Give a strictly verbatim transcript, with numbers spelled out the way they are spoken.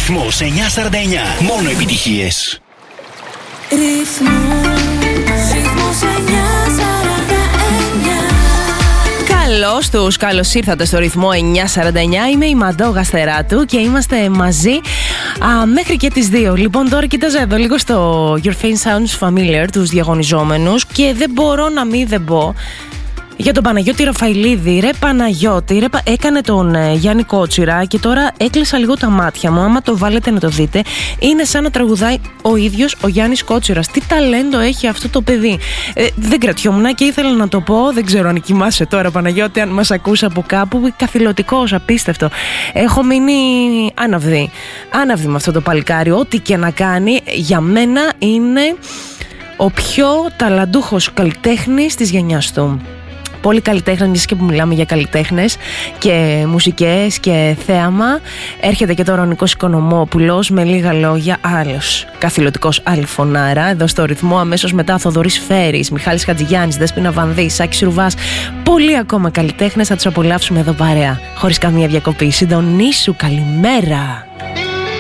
Ρυθμός εννιακόσια σαράντα εννιά. Μόνο επιτυχίες. Ρυθμός, ρυθμός εννιακόσια σαράντα εννιά. Καλώς τους, καλώς ήρθατε στο ρυθμό εννιακόσια σαράντα εννιά. Είμαι η Μαντώ Γαστεράτου και είμαστε μαζί α, μέχρι και τις δύο. Λοιπόν, τώρα κοίταζα εδώ λίγο στο Your Face Sounds Familiar, τους διαγωνιζόμενους, και δεν μπορώ να μην δεν πω για τον Παναγιώτη Ραφαηλίδη. Ρε Παναγιώτη, ρε, έκανε τον ε, Γιάννη Κότσιρα και τώρα έκλεισα λίγο τα μάτια μου. Άμα το βάλετε να το δείτε, είναι σαν να τραγουδάει ο ίδιος ο Γιάννης Κότσιρας. Τι ταλέντο έχει αυτό το παιδί. Ε, δεν κρατιόμουν και ήθελα να το πω. Δεν ξέρω αν κοιμάσαι τώρα, Παναγιώτη, αν μας ακούς από κάπου. Καθηλωτικός, απίστευτο. Έχω μείνει άναυδη. Άναυδη με αυτό το παλικάρι. Ό,τι και να κάνει, για μένα είναι ο πιο ταλαντούχος καλλιτέχνης της γενιάς του. Πολύ καλλιτέχνες, και που μιλάμε για καλλιτέχνες και μουσικές και θέαμα. Έρχεται και τώρα ο Νικός Οικονομόπουλος, με λίγα λόγια, άλλος καθηλωτικός, άλλη φωνάρα. Εδώ στο ρυθμό, αμέσως μετά Θοδωρής Φέρης, Μιχάλης Χατζηγιάννης, Δέσποινα Βανδύ, Σάκης Ρουβάς. Πολλοί ακόμα καλλιτέχνες, θα τους απολαύσουμε εδώ παρέα, χωρίς καμία διακοπή. Συντονίσου, καλημέρα.